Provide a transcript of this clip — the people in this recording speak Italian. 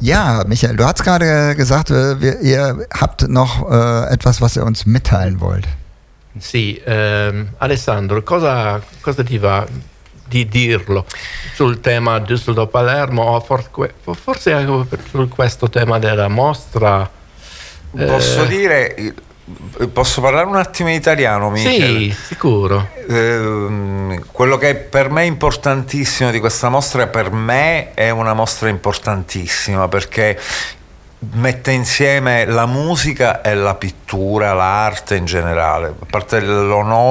Ja, Michael, du hast gerade gesagt, ihr habt noch etwas, was ihr uns mitteilen wollt. Sì, Alessandro, cosa ti va di dirlo sul tema Düsseldorf-Palermo o forse anche su questo tema della mostra? Posso parlare un attimo in italiano, Michele? Sì, sicuro. Quello che per me è importantissimo di questa mostra, per me è una mostra importantissima perché mette insieme la musica e la pittura, l'arte in generale. A parte l'onore